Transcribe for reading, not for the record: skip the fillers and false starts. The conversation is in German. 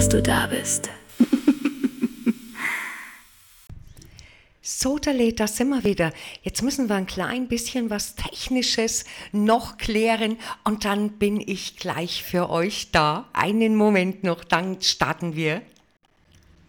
dass du da bist. So, Dale, da sind wir wieder. Jetzt müssen wir ein klein bisschen was Technisches noch klären und dann bin ich gleich für euch da. Einen Moment noch, dann starten wir.